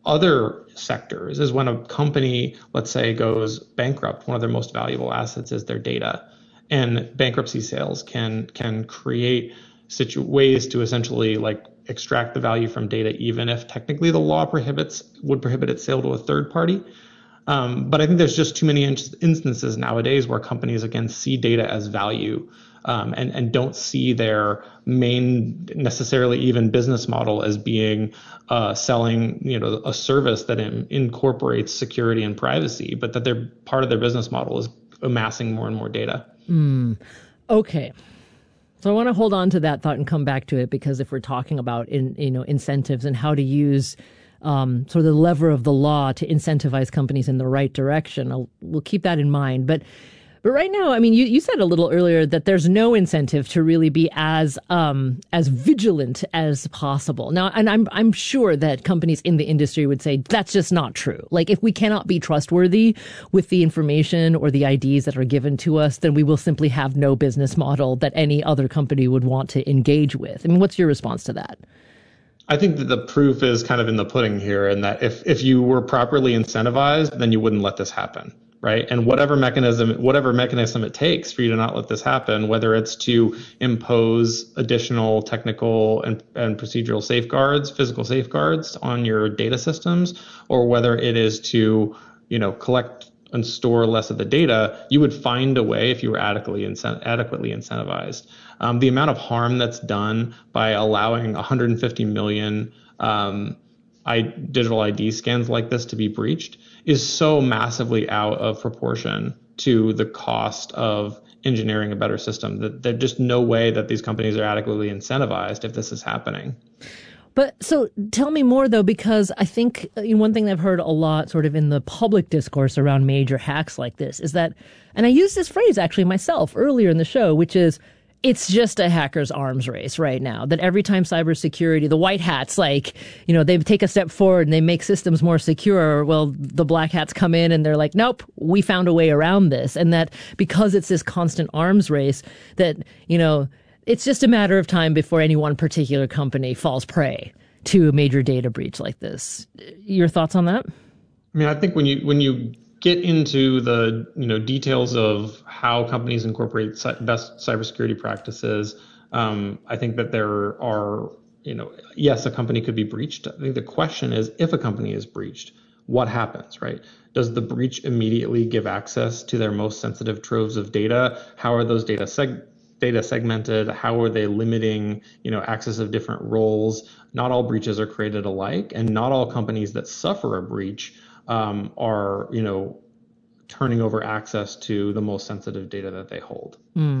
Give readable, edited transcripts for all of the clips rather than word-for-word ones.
other sectors is when a company, let's say, goes bankrupt. One of their most valuable assets is their data, and bankruptcy sales can create ways to essentially like extract the value from data, even if technically the law would prohibit its sale to a third party. But I think there's just too many instances nowadays where companies, again, see data as value, and don't see their main necessarily even business model as being selling, a service that incorporates security and privacy, but that they're part of their business model is amassing more and more data. Okay. So I want to hold on to that thought and come back to it, because if we're talking about incentives and how to use sort of the lever of the law to incentivize companies in the right direction, we'll keep that in mind. But right now, I mean, you said a little earlier that there's no incentive to really be as vigilant as possible. Now, and I'm sure that companies in the industry would say that's just not true. Like, if we cannot be trustworthy with the information or the IDs that are given to us, then we will simply have no business model that any other company would want to engage with. I mean, what's your response to that? I think that the proof is kind of in the pudding here, and that if you were properly incentivized, then you wouldn't let this happen. Right. And whatever mechanism it takes for you to not let this happen, whether it's to impose additional technical and procedural safeguards, physical safeguards on your data systems, or whether it is to, collect and store less of the data, you would find a way if you were adequately incentivized. The amount of harm that's done by allowing 150 million digital ID scans like this to be breached is so massively out of proportion to the cost of engineering a better system that there's just no way that these companies are adequately incentivized if this is happening. But so tell me more, though, because I think one thing I've heard a lot sort of in the public discourse around major hacks like this is that, and I used this phrase actually myself earlier in the show, which is, it's just a hacker's arms race right now, that every time cybersecurity, the white hats, like, they take a step forward and they make systems more secure. Well, the black hats come in and they're like, nope, we found a way around this. And that because it's this constant arms race that, it's just a matter of time before any one particular company falls prey to a major data breach like this. Your thoughts on that? I mean, I think when you get into the details of how companies incorporate best cybersecurity practices, I think that there are, yes, a company could be breached. I think the question is, if a company is breached, what happens, right? Does the breach immediately give access to their most sensitive troves of data? How are those data segmented? How are they limiting, access of different roles? Not all breaches are created alike, and not all companies that suffer a breach are, turning over access to the most sensitive data that they hold.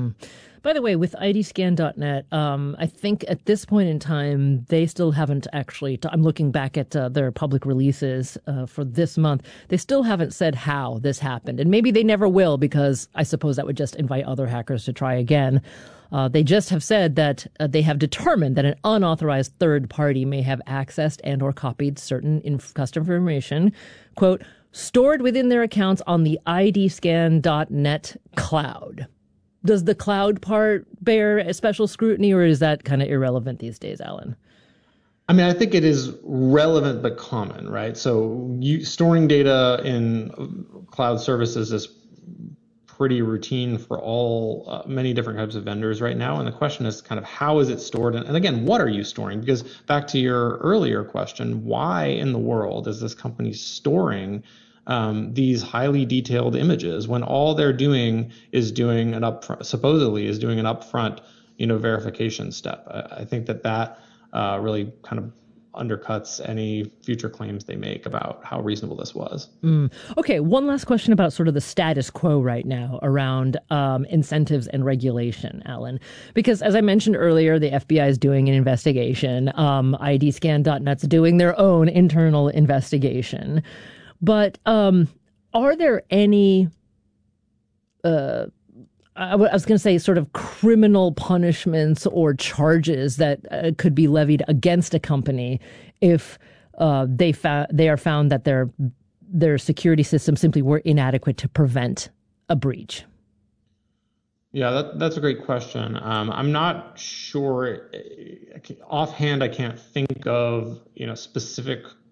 By the way, with IDScan.net, I think at this point in time, they still haven't actually, I'm looking back at their public releases for this month, they still haven't said how this happened. And maybe they never will, because I suppose that would just invite other hackers to try again. They just have said that they have determined that an unauthorized third party may have accessed and or copied certain customer information, quote, stored within their accounts on the IDScan.net cloud. Does the cloud part bear a special scrutiny, or is that kind of irrelevant these days, Alan? I mean, I think it is relevant but common, right? So storing data in cloud services is pretty routine for all many different types of vendors right now. And the question is kind of, how is it stored? And again, what are you storing? Because back to your earlier question, why in the world is this company storing these highly detailed images when all they're doing is doing an upfront, verification step? I think that really kind of undercuts any future claims they make about how reasonable this was. Okay, one last question about sort of the status quo right now around incentives and regulation, Alan. Because as I mentioned earlier, the FBI is doing an investigation. IDScan.net's doing their own internal investigation. But are there any I was going to say sort of criminal punishments or charges that could be levied against a company if they are found that their security systems simply were inadequate to prevent a breach? Yeah, that's a great question. I'm not sure offhand. I can't think of specific